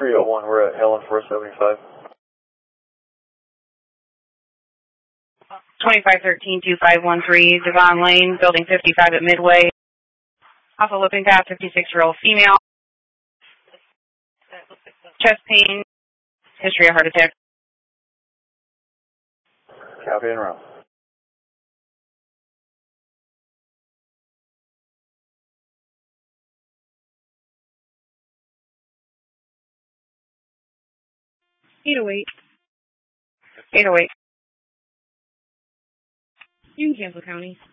301, we're at Helen 475. 2513-2513, Devon Lane, Building 55 at Midway. Also looking past 56-year-old female. Chest pain, history of heart attack. Copy and roll. Eight oh eight. 808. You can cancel, County.